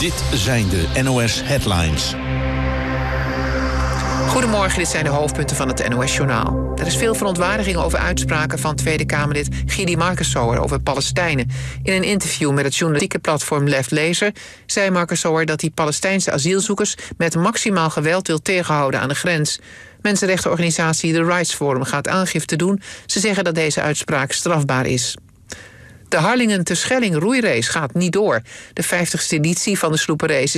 Dit zijn de NOS Headlines. Goedemorgen, dit zijn de hoofdpunten van het NOS-journaal. Er is veel verontwaardiging over uitspraken van Tweede Kamerlid Gidi Markensauer over Palestijnen. In een interview met het journalistieke platform Left Lezer zei Markensauer dat hij Palestijnse asielzoekers met maximaal geweld wil tegenhouden aan de grens. Mensenrechtenorganisatie The Rights Forum gaat aangifte doen. Ze zeggen dat deze uitspraak strafbaar is. De Harlingen-Terschelling roeirace gaat niet door. De 50ste editie van de sloepenrace